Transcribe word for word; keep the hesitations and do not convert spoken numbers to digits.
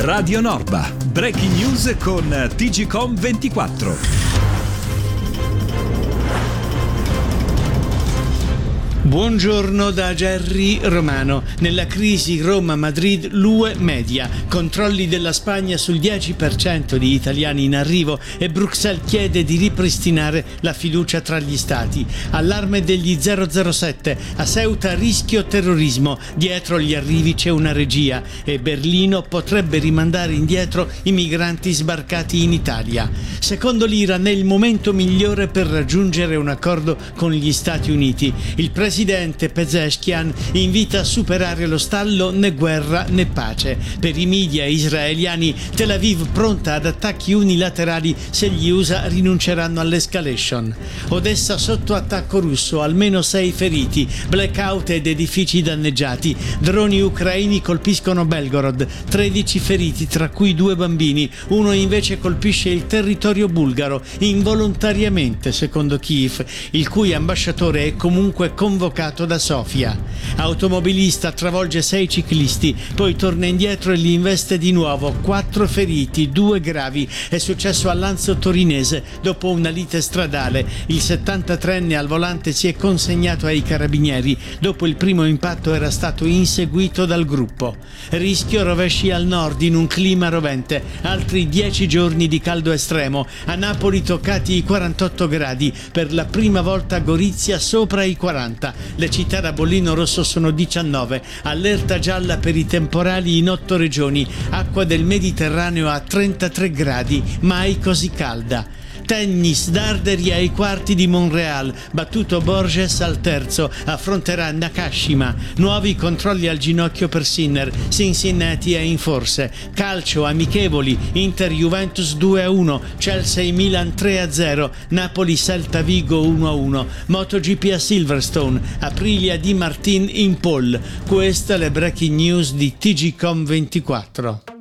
Radio Norba. Breaking news con T G Com ventiquattro. Buongiorno da Gerry Romano. Nella crisi Roma-Madrid l'U E media. Controlli della Spagna sul dieci per cento di italiani in arrivo e Bruxelles chiede di ripristinare la fiducia tra gli stati. Allarme degli zero zero sette. A Ceuta rischio terrorismo. Dietro gli arrivi c'è una regia e Berlino potrebbe rimandare indietro i migranti sbarcati in Italia. Secondo l'Iran è il momento migliore per raggiungere un accordo con gli Stati Uniti. Il presidente Il presidente Pezeshkian invita a superare lo stallo né guerra né pace. Per i media israeliani, Tel Aviv pronta ad attacchi unilaterali se gli U S A rinunceranno all'escalation. Odessa sotto attacco russo, almeno sei feriti, blackout ed edifici danneggiati. Droni ucraini colpiscono Belgorod, tredici feriti tra cui due bambini. Uno invece colpisce il territorio bulgaro, involontariamente secondo Kiev, il cui ambasciatore è comunque convocato da Sofia. Automobilista travolge sei ciclisti, poi torna indietro e li investe di nuovo. Quattro feriti, due gravi. È successo a Lanzo Torinese dopo una lite stradale. Il settantatreenne al volante si è consegnato ai carabinieri. Dopo il primo impatto era stato inseguito dal gruppo. Rischio rovesci al nord in un clima rovente. Altri dieci giorni di caldo estremo. A Napoli toccati i quarantotto gradi. Per la prima volta Gorizia sopra i quaranta. Le città da bollino rosso sono diciannove, allerta gialla per i temporali in otto regioni, acqua del Mediterraneo a trentatré gradi, mai così calda. Tennis, Darderi ai quarti di Montreal, battuto Borges al terzo, affronterà Nakashima. Nuovi controlli al ginocchio per Sinner, Cincinnati è in forse. Calcio, amichevoli, Inter-Juventus due a uno, Chelsea-Milan tre a zero, Napoli-Celta-Vigo uno a uno, MotoGP a Silverstone, Aprilia Di Martin in pole. Queste le breaking news di T G Com ventiquattro.